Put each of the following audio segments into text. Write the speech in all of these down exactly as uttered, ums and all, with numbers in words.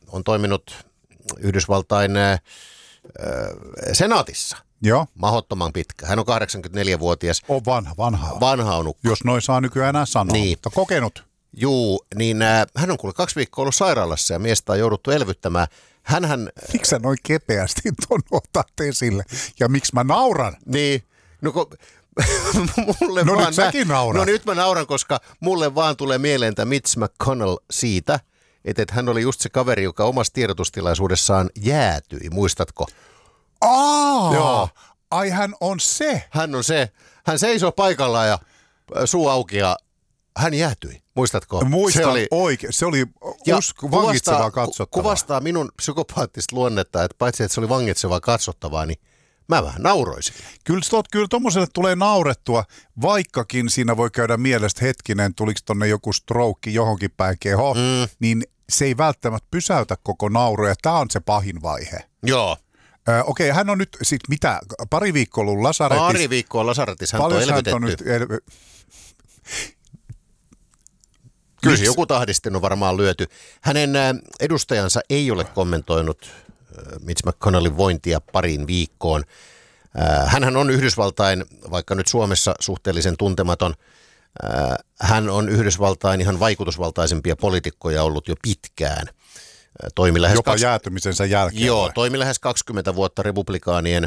on toiminut Yhdysvaltain äh, senaatissa. Joo. Mahdottoman pitkä. Hän on kahdeksankymmentäneljävuotias. On vanha, vanha. Vanha on ukko. Jos noin saa nykyään enää sanoa, niin. Mutta kokenut. Juu, niin äh, hän on kuule kaksi viikkoa ollut sairaalassa ja miestä on jouduttu elvyttämään. Hänhän... Miksi sä noin kepeästi ton otat esille? Ja miksi mä nauran? Niin, no kun... mulle no vaan, nyt säkin naurat. No nyt mä nauran, koska mulle vaan tulee mieleen tämä Mitch McConnell siitä, että et hän oli just se kaveri, joka omassa tiedotustilaisuudessaan jäätyi, muistatko? Aa, Joo. Ai hän on se. Hän on se. Hän seisoo paikallaan ja suu auki ja hän jäätyi, muistatko? Muistan se oli oikein. Se oli usko, vangitsevaa katsottavaa. Kuvastaa minun psykopaattista luonnetta, että paitsi että se oli vangitsevaa katsottavaa, niin mä vähän nauroisin. Kyllä, kyllä tuommoiselle tulee naurettua, vaikkakin siinä voi käydä mielestä hetkinen, tuliko tonne joku stroke johonkin päin keho, mm. niin se ei välttämättä pysäytä koko naurua ja tämä on se pahin vaihe. Joo. Ö, okei, hän on nyt sit mitä, pari viikkoa ollut lasaretissa. Pari viikkoa lasaretissa, hän on elvytetty. On nyt el... Kyllä Miks? Joku tahdistin on varmaan lyöty. Hänen edustajansa ei ole kommentoinut Mitch McConnellin vointia pariin viikkoon. Hänhän on Yhdysvaltain, vaikka nyt Suomessa suhteellisen tuntematon, hän on Yhdysvaltain ihan vaikutusvaltaisempia poliitikkoja ollut jo pitkään. Toimi lähes Jopa kaksi... jäätymisensä jälkeen. Joo, vai? toimi lähes kaksikymmentä vuotta republikaanien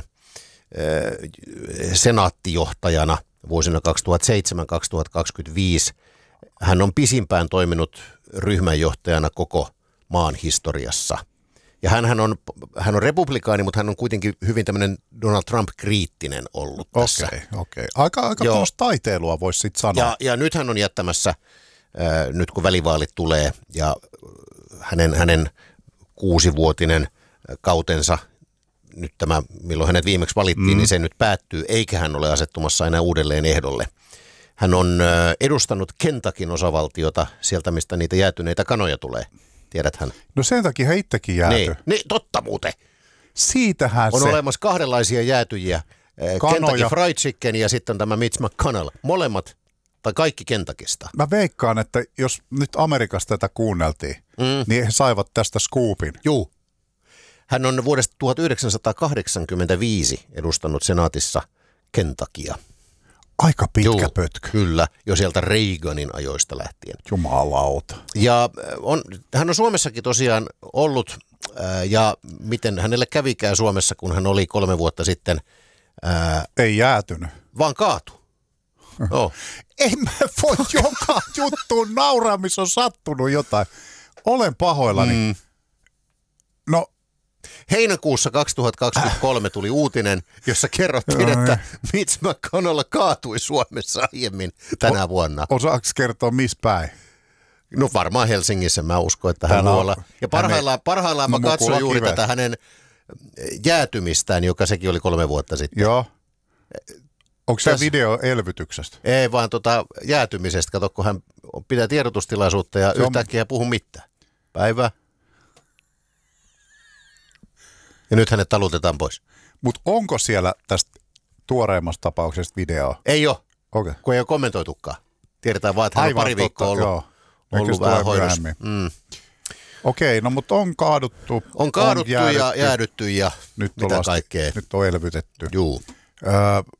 senaattijohtajana vuosina kaksituhattaseitsemän kaksituhattakaksikymmentäviisi. Hän on pisimpään toiminut ryhmänjohtajana koko maan historiassa. Ja hänhän on, hän on republikaani, mutta hän on kuitenkin hyvin tämmöinen Donald Trump-kriittinen ollut tässä. Okei, okei. Aika, aika taiteilua voisi sitten sanoa. Ja, ja nyt hän on jättämässä, äh, nyt kun välivaalit tulee ja hänen, hänen kuusivuotinen kautensa, nyt tämä, milloin hänet viimeksi valittiin, mm. niin se nyt päättyy, eikä hän ole asettumassa enää uudelleen ehdolle. Hän on äh, edustanut Kentuckyn osavaltiota sieltä, mistä niitä jäätyneitä kanoja tulee. Tiedäthän. No sen takia he itsekin jääty. Niin, niin, totta muuten. Siitähän on se. On olemassa kahdenlaisia jäätyjiä. Kanoja. Kentucky Fried Chicken ja sitten tämä Mitch McConnell. Molemmat, tai kaikki Kentuckysta. Mä veikkaan, että jos nyt Amerikassa tätä kuunneltiin, mm. niin he saivat tästä scoopin. Juu. Hän on vuodesta tuhatyhdeksänsataakahdeksankymmentäviisi edustanut senaatissa Kentuckya. Aika pitkä Juu, pötkö. Kyllä, jo sieltä Reaganin ajoista lähtien. Jumalauta. Ja on, hän on Suomessakin tosiaan ollut, ää, ja miten hänelle kävikään Suomessa, kun hän oli kolme vuotta sitten. Ää, Ei jäätynyt. Vaan kaatu. Oh. En mä voi joka juttuun nauraa, missä on sattunut jotain. Olen pahoillani. Mm. No. Heinäkuussa kaksituhattakaksikymmentäkolme tuli uutinen, jossa kerrottiin, että Mitch McConnell kaatui Suomessa aiemmin tänä vuonna. Osaako kertoa missä päin? No varmaan Helsingissä, mä uskon, että hän muualla. Ja parhaillaan, parhaillaan mä katsoin juuri kivet. tätä hänen jäätymistään, joka sekin oli kolme vuotta sitten. Joo. Onko se video elvytyksestä? Ei, vaan tota jäätymisestä. Kato, kun hän pitää tiedotustilaisuutta ja se yhtäkkiä on... puhu mitään. Päivä. Ja nyt hänet talutetaan pois. Mutta onko siellä tästä tuoreimmasta tapauksesta videoa? Ei ole, okay. kun ei ole kommentoitukaan. Tiedetään vaan, että hän on pari viikkoa ollut, joo. ollut vähän hoidossa. Mm. Okei, no mutta on kaaduttu. On kaaduttu on jäädytty, ja jäädytty ja nyt mitä lasti, kaikkea. Nyt on elvytetty. Juu. Öö,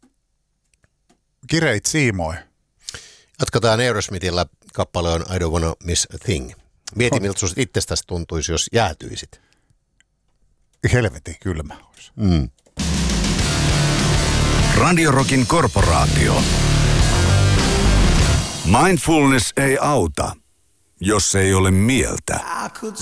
kireit siimoi. Jatketaan Aerosmithillä kappale on I don't wanna miss a thing. Mieti, miltä sinusta itsestäsi tuntuisi, jos jäätyisit. Helvetin kylmä olisi. Mm. Radio Rockin korporaatio. Mindfulness ei auta, jos ei ole mieltä.